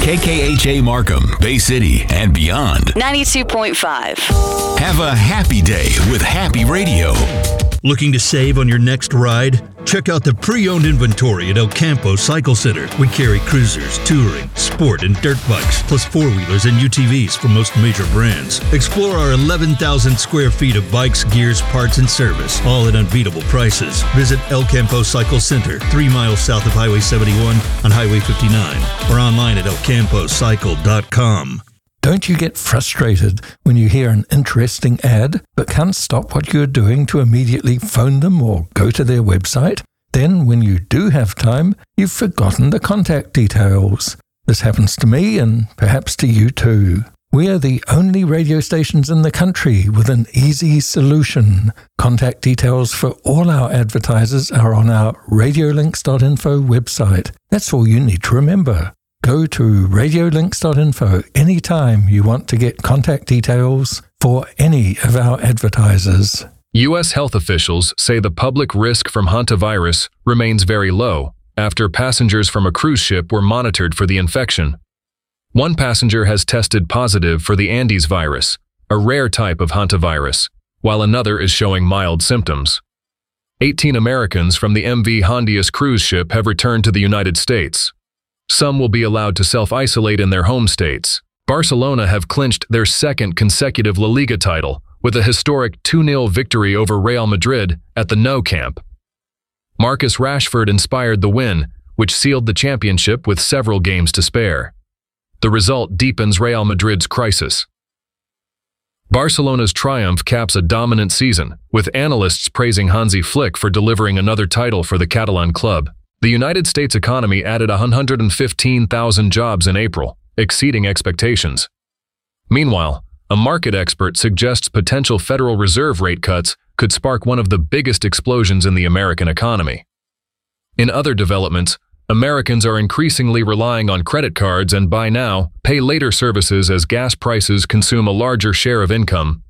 KKHA Markham, Bay City, and beyond. 92.5. Have a happy day with Happy Radio. Looking to save on your next ride? Check out the pre-owned inventory at El Campo Cycle Center. We carry cruisers, touring, sport, and dirt bikes, plus four-wheelers and UTVs from most major brands. Explore our 11,000 square feet of bikes, gears, parts, and service, all at unbeatable prices. Visit El Campo Cycle Center, 3 miles south of Highway 71 on Highway 59, or online at elcampocycle.com. Don't you get frustrated when you hear an interesting ad but can't stop what you're doing to immediately phone them or go to their website? Then, when you do have time, you've forgotten the contact details. This happens to me and perhaps to you too. We are the only radio stations in the country with an easy solution. Contact details for all our advertisers are on our radiolinks.info website. That's all you need to remember. Go to radiolinks.info anytime you want to get contact details for any of our advertisers. U.S. health officials say the public risk from hantavirus remains very low after passengers from a cruise ship were monitored for the infection. One passenger has tested positive for the Andes virus, a rare type of hantavirus, while another is showing mild symptoms. 18 Americans from the MV Hondias cruise ship have returned to the United States. Some will be allowed to self-isolate in their home states. Barcelona have clinched their second consecutive La Liga title with a historic 2-0 victory over Real Madrid at the Nou Camp. Marcus Rashford inspired the win, which sealed the championship with several games to spare. The result deepens Real Madrid's crisis. Barcelona's triumph caps a dominant season, with analysts praising Hansi Flick for delivering another title for the Catalan club. The United States economy added 115,000 jobs in April, exceeding expectations. Meanwhile, a market expert suggests potential Federal Reserve rate cuts could spark one of the biggest explosions in the American economy. In other developments, Americans are increasingly relying on credit cards and buy now, pay later services as gas prices consume a larger share of income,